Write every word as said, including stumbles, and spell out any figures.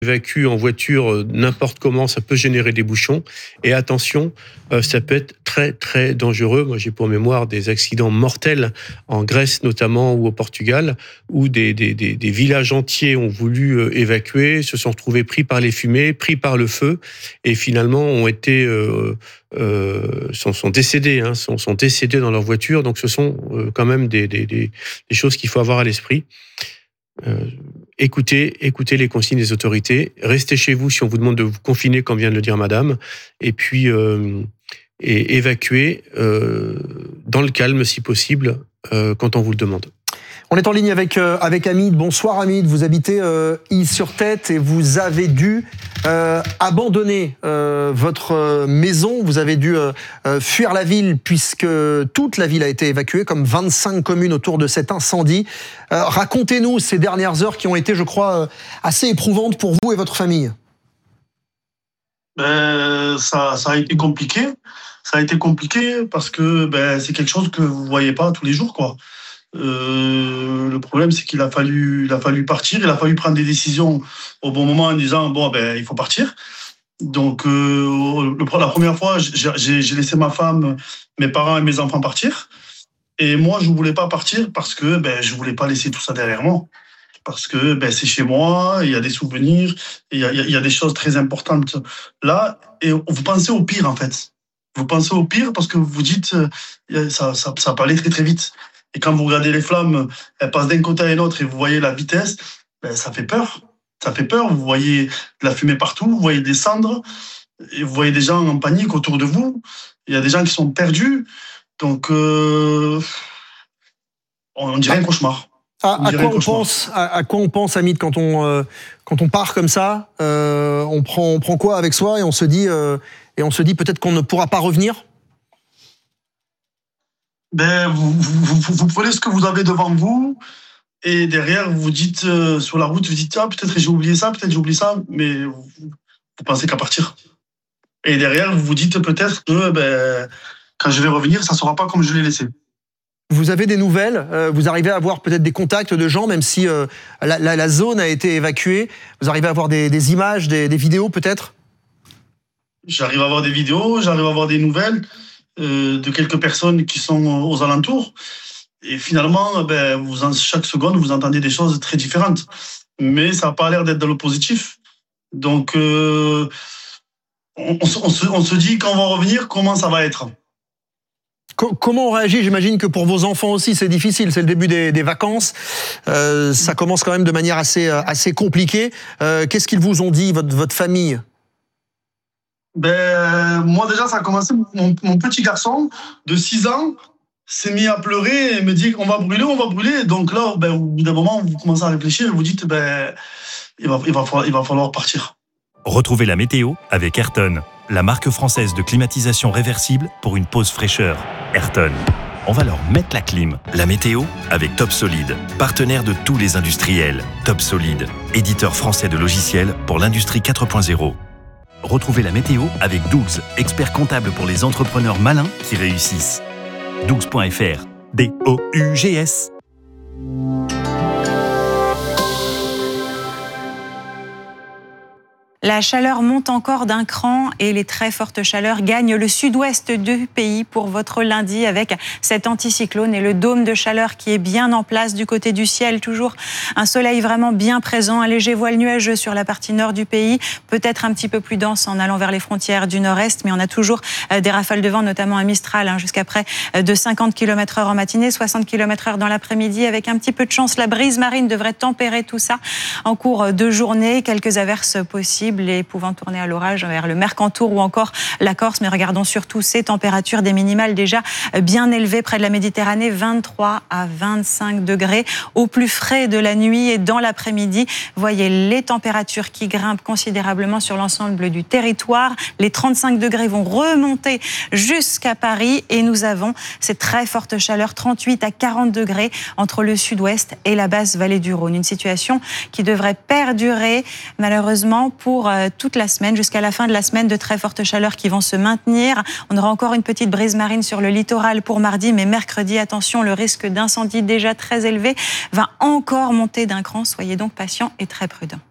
évacue en voiture euh, n'importe comment, ça peut générer des bouchons. Et attention, euh, ça peut être très très dangereux. Moi, j'ai pour mémoire des accidents mortels en Grèce notamment ou au Portugal, où des, des, des, des villages entiers ont voulu euh, évacuer, se sont retrouvés pris par les fumées, pris par le feu, et finalement ont été euh, euh, sont, sont décédés, hein, sont, sont décédés dans leur voiture. Donc, ce sont euh, quand même des, des, des, des choses qu'il faut avoir à l'esprit. Euh, écoutez, écoutez les consignes des autorités. Restez chez vous si on vous demande de vous confiner, comme vient de le dire Madame. Et puis, euh, et évacuez euh, dans le calme, si possible, euh, quand on vous le demande. On est en ligne avec, euh, avec Hamid. Bonsoir Hamid, vous habitez euh, Île-sur-Tête et vous avez dû euh, abandonner euh, votre euh, maison. Vous avez dû euh, euh, fuir la ville puisque toute la ville a été évacuée, comme vingt-cinq communes autour de cet incendie. Euh, racontez-nous ces dernières heures qui ont été, je crois, euh, assez éprouvantes pour vous et votre famille. Ben, ça, ça a été compliqué. Ça a été compliqué parce que ben, c'est quelque chose que vous ne voyez pas tous les jours, quoi. Euh, le problème, c'est qu'il a fallu, il a fallu partir, il a fallu prendre des décisions au bon moment en disant bon ben il faut partir. Donc euh, le, la première fois, j'ai, j'ai laissé ma femme, mes parents et mes enfants partir. Et moi, je voulais pas partir parce que ben je voulais pas laisser tout ça derrière moi. Parce que ben c'est chez moi, il y a des souvenirs, il y a, il y a des choses très importantes là. Et vous pensez au pire en fait. Vous pensez au pire parce que vous vous dites ça, ça, ça peut aller très très vite. Et quand vous regardez les flammes, elles passent d'un côté à l'autre et vous voyez la vitesse, ben ça fait peur. Ça fait peur. Vous voyez de la fumée partout, vous voyez des cendres, et vous voyez des gens en panique autour de vous. Il y a des gens qui sont perdus. Donc, euh, on dirait un cauchemar. À, à, quoi on pense, à, à quoi on pense, Hamid, quand on, euh, quand on part comme ça, euh, on, prend, on prend quoi avec soi et on se dit, euh, et on se dit peut-être qu'on ne pourra pas revenir ? Ben, vous, vous, vous, vous prenez ce que vous avez devant vous et derrière, vous vous dites, euh, sur la route, vous dites, ah, peut-être j'ai oublié ça, peut-être j'ai oublié ça, mais vous, vous pensez qu'à partir. Et derrière, vous vous dites peut-être que ben, quand je vais revenir, ça ne sera pas comme je l'ai laissé. Vous avez des nouvelles, euh, vous arrivez à avoir peut-être des contacts de gens, même si euh, la, la, la zone a été évacuée, vous arrivez à avoir des, des images, des, des vidéos peut-être ? J'arrive à avoir des vidéos, j'arrive à avoir des nouvelles. Euh, de quelques personnes qui sont aux alentours. Et finalement, ben, vous en, chaque seconde, vous entendez des choses très différentes. Mais ça n'a pas l'air d'être dans le positif. Donc, euh, on, on, on, se, on se dit, quand on va revenir, comment ça va être ? Comment on réagit ? J'imagine que pour vos enfants aussi, c'est difficile. C'est le début des, des vacances. Euh, ça commence quand même de manière assez, assez compliquée. Euh, qu'est-ce qu'ils vous ont dit, votre, votre famille ? Ben, moi déjà, ça a commencé, mon, mon petit garçon de six ans s'est mis à pleurer et me dit on va brûler, on va brûler. Donc là, ben, au bout d'un moment, vous commencez à réfléchir et vous dites ben, il va, il va, falloir, il va falloir partir. Retrouvez la météo avec Ayrton, la marque française de climatisation réversible pour une pause fraîcheur. Ayrton, on va leur mettre la clim. La météo avec Top Solid, partenaire de tous les industriels. Top Solid, éditeur français de logiciels pour l'industrie quatre point zéro. Retrouvez la météo avec Dougs, expert comptable pour les entrepreneurs malins qui réussissent. dougs point F R, D O U G S. La chaleur monte encore d'un cran et les très fortes chaleurs gagnent le sud-ouest du pays pour votre lundi avec cet anticyclone et le dôme de chaleur qui est bien en place du côté du ciel. Toujours un soleil vraiment bien présent, un léger voile nuageux sur la partie nord du pays, peut-être un petit peu plus dense en allant vers les frontières du nord-est, mais on a toujours des rafales de vent, notamment à Mistral, hein, jusqu'à près de cinquante kilomètres heure en matinée, soixante kilomètres heure dans l'après-midi. Avec un petit peu de chance, la brise marine devrait tempérer tout ça en cours de journée. Quelques averses possibles et pouvant tourner à l'orage vers le Mercantour ou encore la Corse. Mais regardons surtout ces températures, des minimales déjà bien élevées près de la Méditerranée, vingt-trois à vingt-cinq degrés au plus frais de la nuit et dans l'après-midi. Voyez les températures qui grimpent considérablement sur l'ensemble du territoire. Les trente-cinq degrés vont remonter jusqu'à Paris et nous avons cette très forte chaleur, trente-huit à quarante degrés entre le sud-ouest et la basse vallée du Rhône. Une situation qui devrait perdurer malheureusement pour toute la semaine, jusqu'à la fin de la semaine, de très fortes chaleurs qui vont se maintenir. On aura encore une petite brise marine sur le littoral pour mardi, mais mercredi, attention, le risque d'incendie déjà très élevé va encore monter d'un cran. Soyez donc patients et très prudents.